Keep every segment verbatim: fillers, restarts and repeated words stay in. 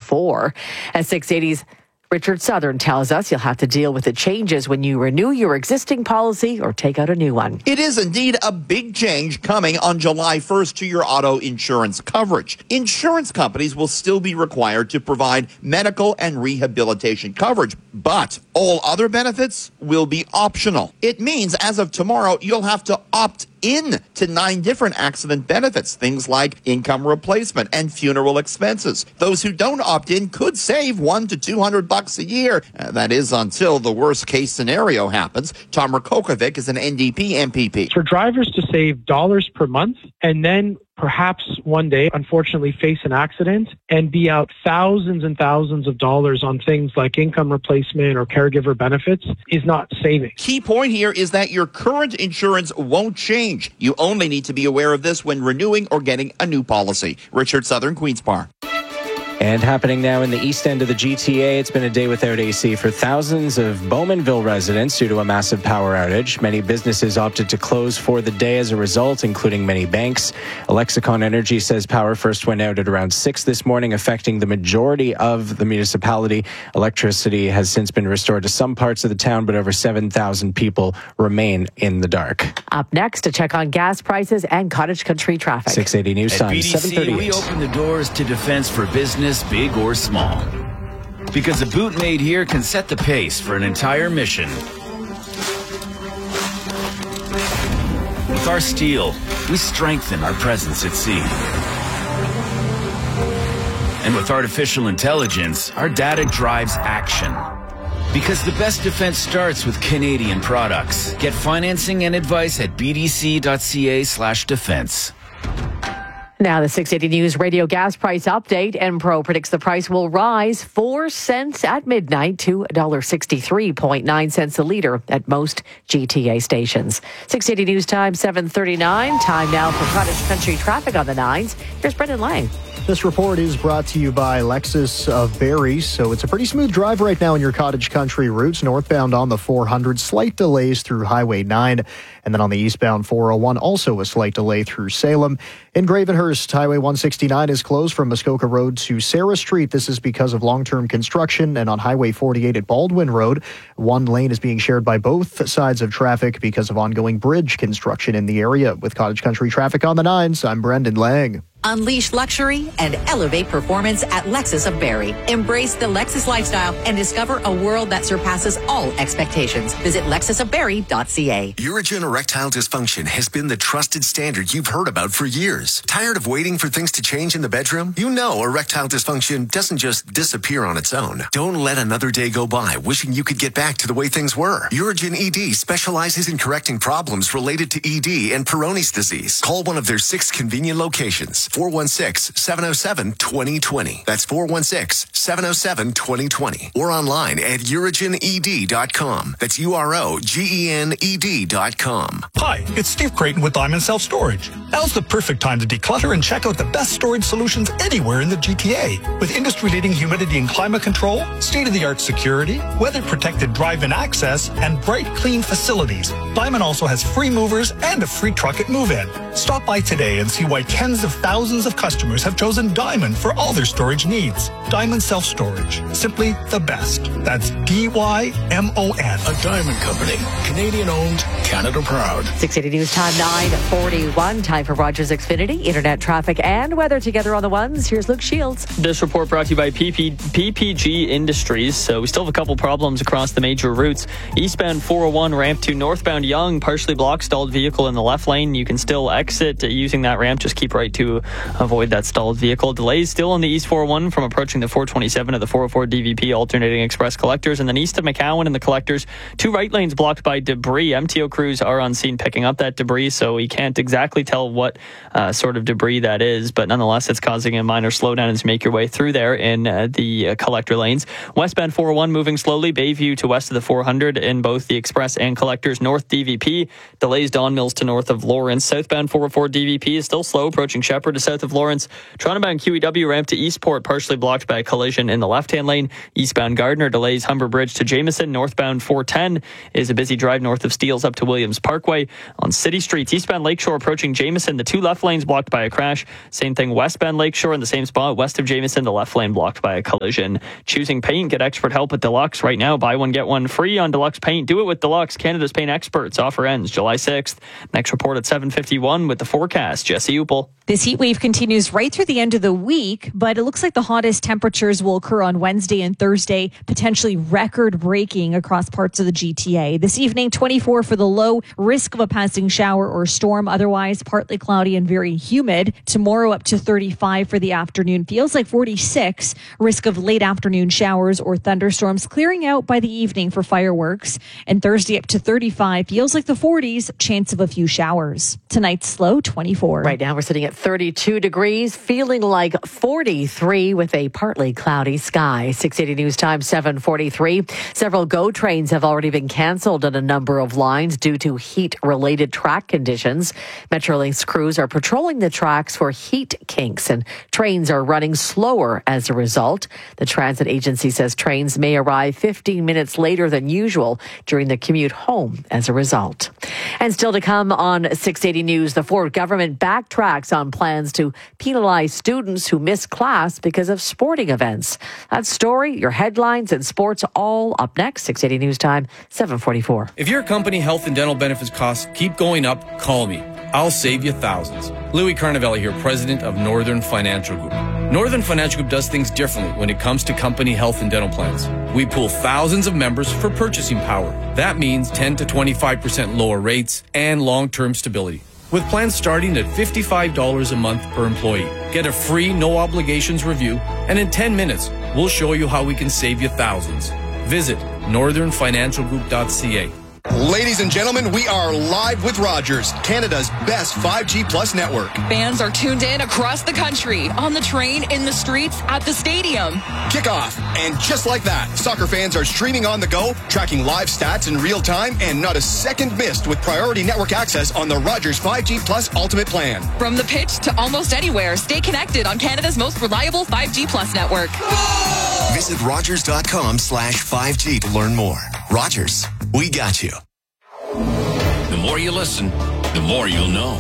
before. At six eighty's Richard Southern tells us you'll have to deal with the changes when you renew your existing policy or take out a new one. It is indeed a big change coming on July first to your auto insurance coverage. Insurance companies will still be required to provide medical and rehabilitation coverage, but all other benefits will be optional. It means as of tomorrow, you'll have to opt in to nine different accident benefits, things like income replacement and funeral expenses. Those who don't opt in could save one to two hundred bucks a year. Uh, that is until the worst case scenario happens. Tom Rakokovic is an N D P M P P. For drivers to save dollars per month and then perhaps one day, unfortunately, face an accident and be out thousands and thousands of dollars on things like income replacement or caregiver benefits is not saving. Key point here is that your current insurance won't change. You only need to be aware of this when renewing or getting a new policy. Richard Southern, Queen's Park. And happening now in the east end of the G T A, it's been a day without A C for thousands of Bowmanville residents due to a massive power outage. Many businesses opted to close for the day as a result, including many banks. Alexicon Energy says power first went out at around six this morning, affecting the majority of the municipality. Electricity has since been restored to some parts of the town, but over seven thousand people remain in the dark. Up next, to check on gas prices and cottage country traffic. six eighty News Time, seven thirty-eight. We open the doors to defense for business, big or small. Because a boot made here can set the pace for an entire mission. With our steel, we strengthen our presence at sea. And with artificial intelligence, our data drives action. Because the best defense starts with Canadian products. Get financing and advice at bdc.ca slash defense. Now, the six eighty News Radio gas price update. Enpro predicts the price will rise four cents at midnight to one dollar sixty-three point nine cents a litre at most G T A stations. six eighty News Time, seven thirty-nine. Time now for cottage country traffic on the nines. Here's Brendan Lang. This report is brought to you by Lexus of Barrie. So it's a pretty smooth drive right now in your cottage country routes. Northbound on the four hundred, slight delays through Highway nine. And then on the eastbound four oh one, also a slight delay through Salem. In Gravenhurst, Highway one sixty-nine is closed from Muskoka Road to Sarah Street. This is because of long-term construction. And on Highway forty-eight at Baldwin Road, one lane is being shared by both sides of traffic because of ongoing bridge construction in the area. With cottage country traffic on the nines, I'm Brendan Lang. Unleash luxury and elevate performance at Lexus of Barrie. Embrace the Lexus lifestyle and discover a world that surpasses all expectations. Visit lexus of barrie dot c a. Urigen erectile dysfunction has been the trusted standard you've heard about for years. Tired of waiting for things to change in the bedroom? You know erectile dysfunction doesn't just disappear on its own. Don't let another day go by wishing you could get back to the way things were. Urigen E D specializes in correcting problems related to E D and Peyronie's disease. Call one of their six convenient locations. four one six, seven oh seven, two oh two oh. That's four one six, seven oh seven, two oh two oh. Or online at urigen e d dot com. That's U R O G E N E D dot com. Hi, it's Steve Creighton with Diamond Self Storage. Now's the perfect time to declutter and check out the best storage solutions anywhere in the G T A. With industry-leading humidity and climate control, state-of-the-art security, weather-protected drive-in access, and bright, clean facilities, Diamond also has free movers and a free truck at move-in. Stop by today and see why tens of thousands of customers have chosen Diamond for all their storage needs. Diamond Self Storage. Simply the best. That's D Y M O N. A Diamond Company. Canadian owned, Canada proud. six eighty News Time, nine forty-one. Time for Rogers Xfinity. Internet traffic and weather together on the ones. Here's Luke Shields. This report brought to you by P P, P P G Industries. So we still have a couple problems across the major routes. Eastbound four oh one ramp to northbound Yonge, partially blocked, stalled vehicle in the left lane. You can still exit using that ramp. Just keep right to avoid that stalled vehicle. Delays still on the East four oh one from approaching the four twenty-seven to the four oh four D V P alternating express collectors. And then east of McCowan and the collectors, two right lanes blocked by debris. M T O crews are on scene picking up that debris, so we can't exactly tell what uh, sort of debris that is, but nonetheless it's causing a minor slowdown as you make your way through there in uh, the uh, collector lanes. Westbound four oh one moving slowly, Bayview to west of the four hundred in both the express and collectors. North D V P delays Don Mills to north of Lawrence. Southbound four oh four D V P is still slow approaching Shepherd to south of Lawrence. Toronto-bound Q E W ramp to Eastport partially blocked by a collision in the left-hand lane. Eastbound Gardner delays Humber Bridge to Jameson. Northbound four ten is a busy drive north of Steeles up to Williams Parkway. On city streets, eastbound Lakeshore approaching Jameson, the two left lanes blocked by a crash. Same thing westbound Lakeshore in the same spot. West of Jameson, the left lane blocked by a collision. Choosing paint, get expert help at Deluxe. Right now, buy one, get one free on Deluxe Paint. Do it with Deluxe, Canada's paint experts. Offer ends July sixth. Next report at seven fifty-one with the forecast. Jesse Upel. This heat wave continues right through the end of the week, but it looks like the hottest temperatures will occur on Wednesday and Thursday, potentially record-breaking across parts of the G T A. This evening, twenty-four for the low, risk of a passing shower or storm. Otherwise, partly cloudy and very humid. Tomorrow, up to thirty-five for the afternoon. Feels like forty-six. Risk of late afternoon showers or thunderstorms clearing out by the evening for fireworks. And Thursday, up to thirty-five. Feels like the forties. Chance of a few showers. Tonight's low, twenty-four. Right now, we're sitting at thirty-two degrees, feeling like forty-three with a partly cloudy sky. six eighty News Time, seven forty-three. Several GO trains have already been canceled on a number of lines due to heat-related track conditions. Metrolinx crews are patrolling the tracks for heat kinks, and trains are running slower as a result. The transit agency says trains may arrive fifteen minutes later than usual during the commute home as a result. And still to come on six eighty News, the Ford government backtracks on plans to penalize students who miss class because of sporting events. That story, your headlines and sports all up next. six eighty News Time, seven forty-four. If your company health and dental benefits costs keep going up, call me. I'll save you thousands. Louis Carnavelli here, president of Northern Financial Group. Northern Financial Group does things differently when it comes to company health and dental plans. We pool thousands of members for purchasing power. That means ten to twenty-five percent lower rates and long-term stability. With plans starting at fifty-five dollars a month per employee. Get a free, no-obligations review, and in ten minutes, we'll show you how we can save you thousands. Visit northern financial group dot c a. Ladies and gentlemen, we are live with Rogers, Canada's best five G Plus network. Fans are tuned in across the country, on the train, in the streets, at the stadium. Kickoff, and just like that, soccer fans are streaming on the go, tracking live stats in real time, and not a second missed with priority network access on the Rogers five G Plus Ultimate Plan. From the pitch to almost anywhere, stay connected on Canada's most reliable five G Plus network. Visit rogers.com slash 5G to learn more. Rogers, we got you. The more you listen, the more you'll know.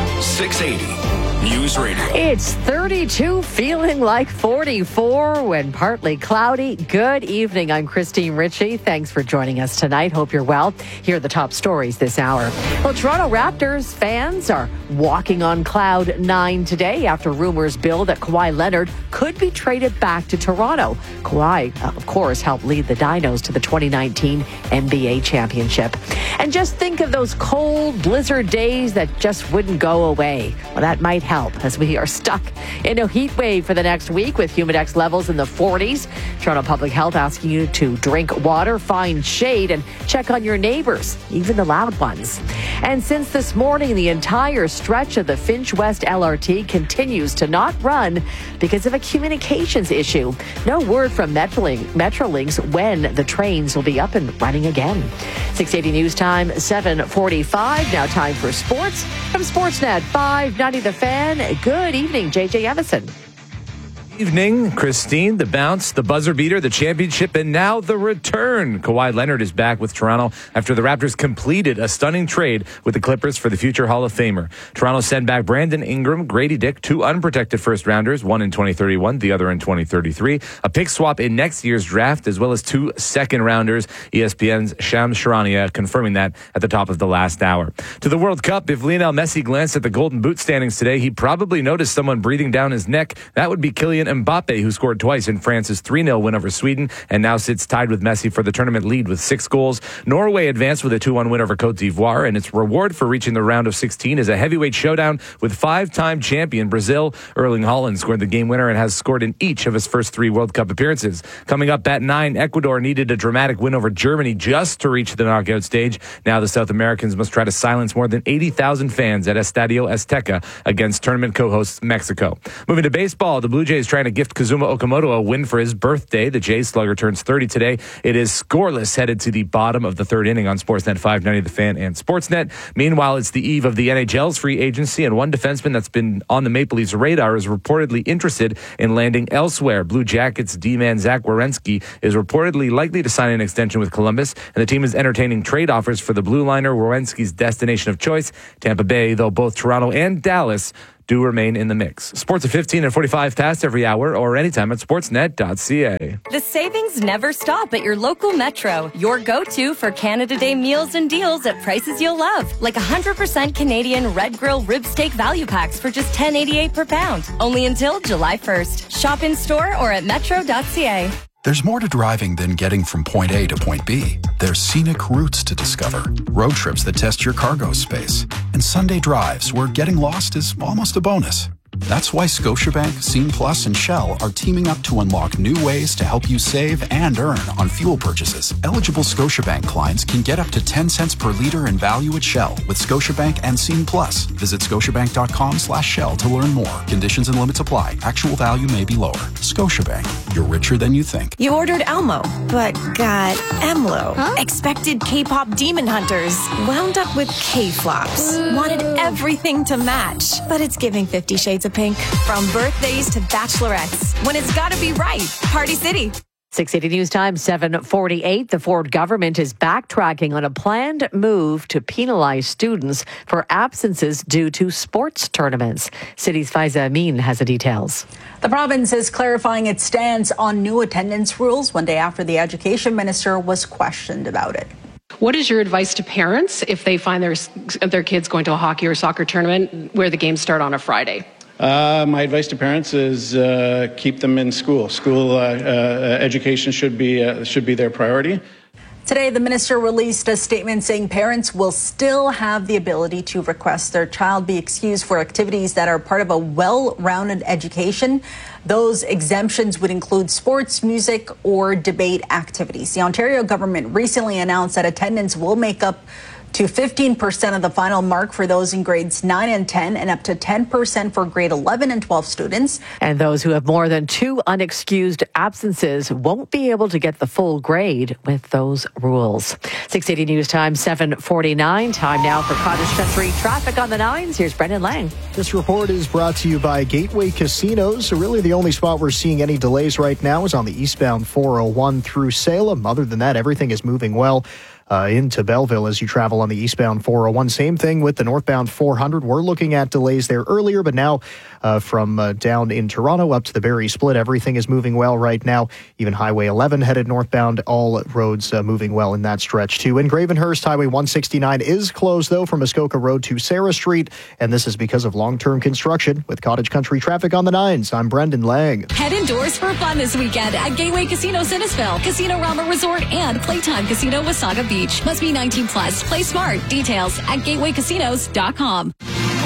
six eighty News Radio. It's thirty-two, feeling like forty-four when partly cloudy. Good evening. I'm Christine Ritchie. Thanks for joining us tonight. Hope you're well. Here are the top stories this hour. Well, Toronto Raptors fans are walking on cloud nine today after rumors build that Kawhi Leonard could be traded back to Toronto. Kawhi, of course, helped lead the Dinos to the twenty nineteen N B A championship. And just think of those cold blizzard days that just wouldn't go away. Well, that might help as we are stuck in a heat wave for the next week with humidex levels in the forties. Toronto Public Health asking you to drink water, find shade, and check on your neighbors, even the loud ones. And since this morning, the entire stretch of the Finch West L R T continues to not run because of a communications issue. No word from Metrolink, Metrolinx when the trains will be up and running again. six eighty News Time, seven forty-five. Now time for sports from Sportsnet five ninety The Fan. Good evening, J J Evison. Evening, Christine. The bounce, the buzzer beater, the championship, and now the return. Kawhi Leonard is back with Toronto after the Raptors completed a stunning trade with the Clippers for the future Hall of Famer. Toronto sent back Brandon Ingram, Grady Dick, two unprotected first-rounders, one in twenty thirty-one, the other in twenty thirty-three, a pick swap in next year's draft, as well as two second-rounders. E S P N's Shams Charania confirming that at the top of the last hour. To the World Cup, if Lionel Messi glanced at the Golden Boot standings today, he probably noticed someone breathing down his neck. That would be Kylian Mbappe, who scored twice in France's three nil win over Sweden and now sits tied with Messi for the tournament lead with six goals. Norway advanced with a two one win over Cote d'Ivoire, and its reward for reaching the round of sixteen is a heavyweight showdown with five-time champion Brazil. Erling Haaland scored the game winner and has scored in each of his first three World Cup appearances. Coming up at nine, Ecuador needed a dramatic win over Germany just to reach the knockout stage. Now the South Americans must try to silence more than eighty thousand fans at Estadio Azteca against tournament co-hosts Mexico. Moving to baseball, the Blue Jays tried trying to gift Kazuma Okamoto a win for his birthday. The Jays slugger turns thirty today. It is scoreless headed to the bottom of the third inning on Sportsnet five ninety The Fan and Sportsnet. Meanwhile, it's the eve of the N H L's free agency, and one defenseman that's been on the Maple Leafs radar is reportedly interested in landing elsewhere. Blue Jackets D-man Zach Werenski is reportedly likely to sign an extension with Columbus, and the team is entertaining trade offers for the blue liner, Werenski's destination of choice, Tampa Bay, though both Toronto and Dallas do remain in the mix. Sports at fifteen and forty-five past every hour or anytime at sportsnet dot c a. The savings never stop at your local Metro. Your go-to for Canada Day meals and deals at prices you'll love. Like one hundred percent Canadian Red Grill rib steak value packs for just ten eighty-eight per pound. Only until July first. Shop in store or at metro dot c a. There's more to driving than getting from point A to point B. There's scenic routes to discover, road trips that test your cargo space, and Sunday drives where getting lost is almost a bonus. That's why Scotiabank, Scene Plus, and Shell are teaming up to unlock new ways to help you save and earn on fuel purchases. Eligible Scotiabank clients can get up to ten cents per liter in value at Shell with Scotiabank and Scene Plus. Visit scotiabank.com slash Shell to learn more. Conditions and limits apply. Actual value may be lower. Scotiabank. You're richer than you think. You ordered Elmo, but got Emlo. Huh? Expected K-pop demon hunters. Wound up with K-flops. Wanted everything to match, but it's giving Fifty Shades of Pink. From birthdays to bachelorettes, when it's gotta be right. Party City. six eighty News Time, seven forty-eight. The Ford government is backtracking on a planned move to penalize students for absences due to sports tournaments. City's Faiza Amin has the details. The province is clarifying its stance on new attendance rules one day after the education minister was questioned about it. What is your advice to parents if they find their, their kids going to a hockey or soccer tournament where the games start on a Friday? Uh, my advice to parents is uh, keep them in school. School uh, uh, education should be uh, should be their priority. Today, the minister released a statement saying parents will still have the ability to request their child be excused for activities that are part of a well-rounded education. Those exemptions would include sports, music, or debate activities. The Ontario government recently announced that attendance will make up to fifteen percent of the final mark for those in grades nine and ten, and up to ten percent for grade eleven and twelve students. And those who have more than two unexcused absences won't be able to get the full grade with those rules. six eighty News Time, seven forty-nine. Time now for Cottage Country traffic on the nines. Here's Brendan Lang. This report is brought to you by Gateway Casinos. So really the only spot we're seeing any delays right now is on the eastbound four oh one through Salem. Other than that, everything is moving well. Uh, into Belleville as you travel on the eastbound four oh one. Same thing with the northbound four hundred. We're looking at delays there earlier, but now uh, from uh, down in Toronto up to the Barrie Split, everything is moving well right now. Even Highway eleven headed northbound, all roads uh, moving well in that stretch too. In Gravenhurst, Highway one sixty-nine is closed though from Muskoka Road to Sarah Street, and this is because of long-term construction. With Cottage Country traffic on the nines, I'm Brendan Lang. Head indoors for fun this weekend at Gateway Casino Sinnesville, Casino Rama Resort, and Playtime Casino Wasaga Beach. Must be nineteen plus. Play smart. Details at gateway casinos dot com.